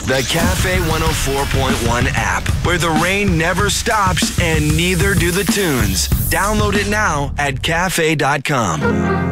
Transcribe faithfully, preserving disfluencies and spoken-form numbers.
The Cafe one oh four point one app, where the rain never stops and neither do the tunes. Download it now at cafe dot com.